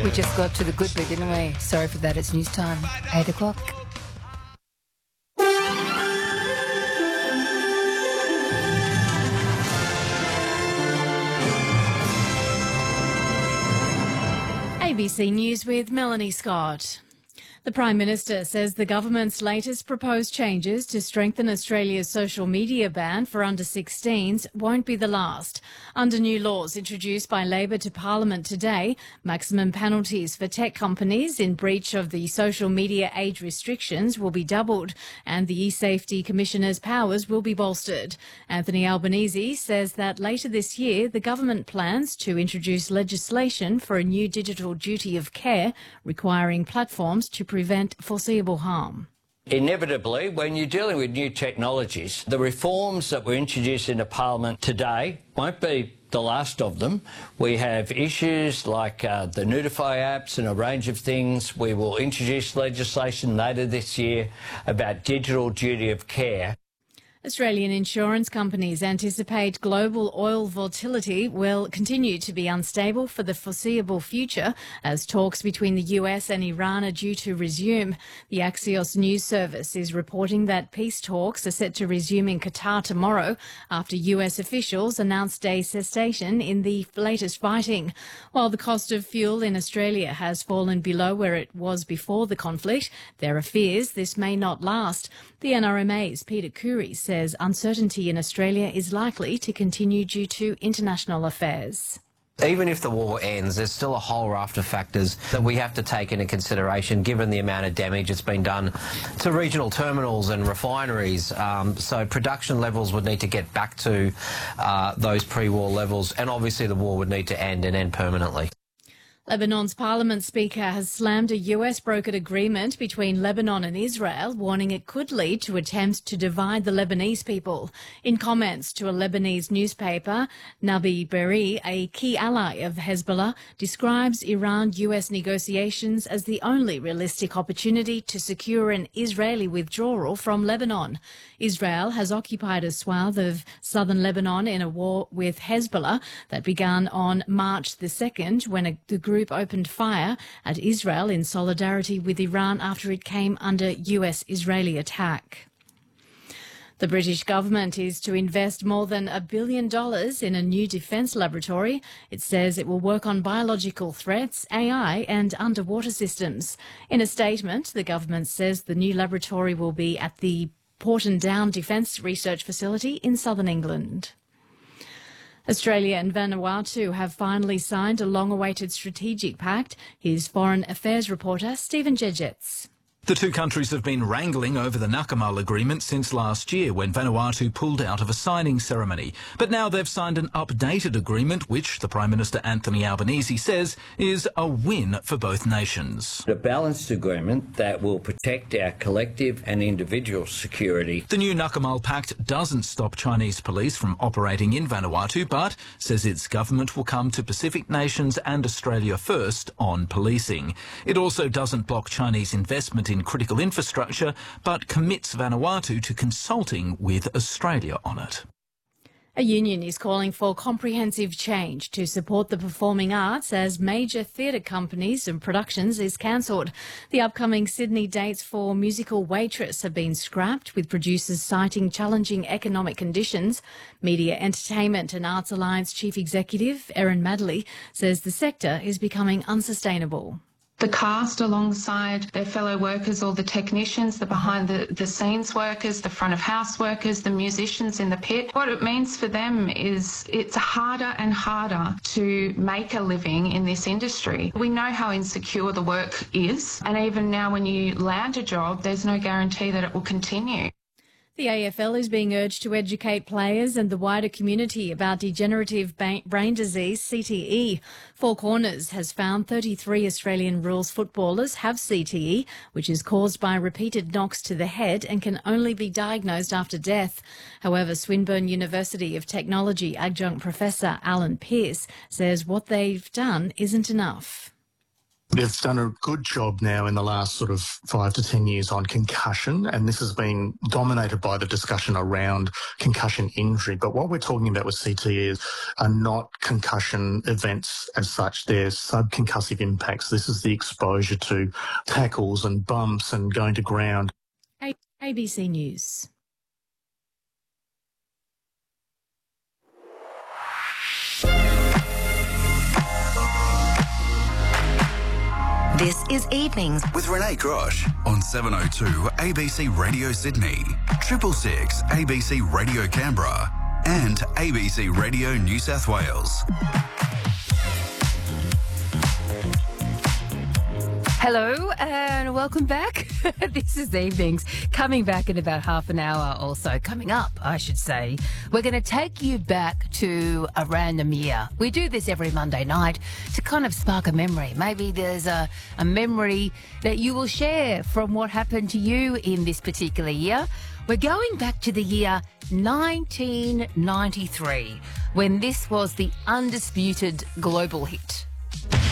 We just got to the good bit, didn't we? Sorry for that. It's news time. 8 o'clock. ABC News with Melanie Scott. The Prime Minister says the government's latest proposed changes to strengthen Australia's social media ban for under-16s won't be the last. Under new laws introduced by Labor to Parliament today, maximum penalties for tech companies in breach of the social media age restrictions will be doubled, and the eSafety Commissioner's powers will be bolstered. Anthony Albanese says that later this year the government plans to introduce legislation for a new digital duty of care requiring platforms to prevent foreseeable harm. Inevitably, when you're dealing with new technologies, the reforms that were introduced into Parliament today won't be the last of them. We have issues like the Notify apps and a range of things. We will introduce legislation later this year about digital duty of care. Australian insurance companies anticipate global oil volatility will continue to be unstable for the foreseeable future as talks between the US and Iran are due to resume. The Axios news service is reporting that peace talks are set to resume in Qatar tomorrow after US officials announced a cessation in the latest fighting. While the cost of fuel in Australia has fallen below where it was before the conflict, there are fears this may not last. The NRMA's Peter Curry says uncertainty in Australia is likely to continue due to international affairs. Even if the war ends, there's still a whole raft of factors that we have to take into consideration given the amount of damage that's been done to regional terminals and refineries. So production levels would need to get back to those pre-war levels, and obviously the war would need to end and end permanently. Lebanon's parliament speaker has slammed a US-brokered agreement between Lebanon and Israel, warning it could lead to attempts to divide the Lebanese people. In comments to a Lebanese newspaper, Nabi Berri, a key ally of Hezbollah, describes Iran-US negotiations as the only realistic opportunity to secure an Israeli withdrawal from Lebanon. Israel has occupied a swath of southern Lebanon in a war with Hezbollah that began on March the 2nd when the group opened fire at Israel in solidarity with Iran after it came under US-Israeli attack. The British government is to invest more than $1 billion in a new defence laboratory. It says it will work on biological threats, AI and underwater systems. In a statement, the government says the new laboratory will be at the Porton Down Defence Research Facility in southern England. Australia and Vanuatu have finally signed a long-awaited strategic pact. Here's Foreign Affairs reporter Stephen Jedgetts. The two countries have been wrangling over the Nakamal agreement since last year when Vanuatu pulled out of a signing ceremony. But now they've signed an updated agreement which the Prime Minister Anthony Albanese says is a win for both nations. A balanced agreement that will protect our collective and individual security. The new Nakamal Pact doesn't stop Chinese police from operating in Vanuatu but says its government will come to Pacific nations and Australia first on policing. It also doesn't block Chinese investment in critical infrastructure, but commits Vanuatu to consulting with Australia on it. A union is calling for comprehensive change to support the performing arts as major theatre companies and productions is cancelled. The upcoming Sydney dates for musical Waitress have been scrapped, with producers citing challenging economic conditions. Media, Entertainment and Arts Alliance Chief Executive Erin Madley says the sector is becoming unsustainable. The cast alongside their fellow workers, all the technicians, the behind the scenes workers, the front of house workers, the musicians in the pit. What it means for them is it's harder and harder to make a living in this industry. We know how insecure the work is, and even now when you land a job, there's no guarantee that it will continue. The AFL is being urged to educate players and the wider community about degenerative brain disease, CTE. Four Corners has found 33 Australian rules footballers have CTE, which is caused by repeated knocks to the head and can only be diagnosed after death. However, Swinburne University of Technology adjunct professor Alan Pearce says what they've done isn't enough. They've done a good job now in the last sort of 5 to 10 years on concussion, and this has been dominated by the discussion around concussion injury. But what we're talking about with CTE are not concussion events as such. They're subconcussive impacts. This is the exposure to tackles and bumps and going to ground. ABC News. This is Evenings with Renee Grosh on 702 ABC Radio Sydney, 666 ABC Radio Canberra and ABC Radio New South Wales. Hello and welcome back. This is Evenings. Coming back in about half an hour or so. Coming up, I should say. We're going to take you back to a random year. We do this every Monday night to kind of spark a memory. Maybe there's a memory that you will share from what happened to you in this particular year. We're going back to the year 1993, when this was the undisputed global hit.